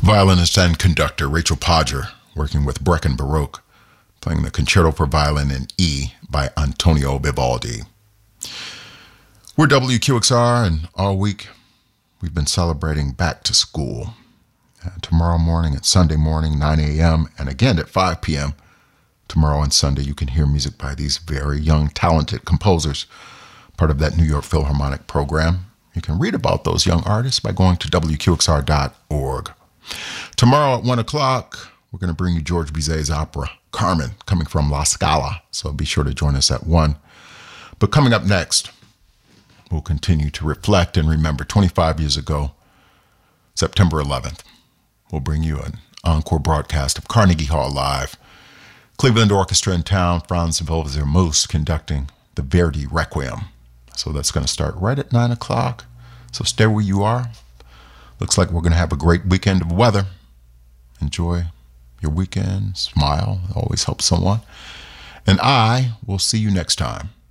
Violinist and conductor Rachel Podger, working with Brecken Baroque, playing the Concerto for Violin in E by Antonio Vivaldi. We're WQXR, and all week we've been celebrating back to school. Tomorrow morning and Sunday morning, 9 a.m., and again at 5 p.m. Tomorrow and Sunday, you can hear music by these very young, talented composers, part of that New York Philharmonic program. You can read about those young artists by going to WQXR.org. Tomorrow at 1 o'clock, we're going to bring you George Bizet's opera, Carmen, coming from La Scala. So be sure to join us at 1. But coming up next, we'll continue to reflect and remember 25 years ago, September 11th. We'll bring you an encore broadcast of Carnegie Hall Live. Cleveland Orchestra in town, Franz Wilhelmus conducting the Verdi Requiem. So that's going to start right at 9 o'clock. So stay where you are. Looks like we're going to have a great weekend of weather. Enjoy your weekend. Smile. It always helps someone. And I will see you next time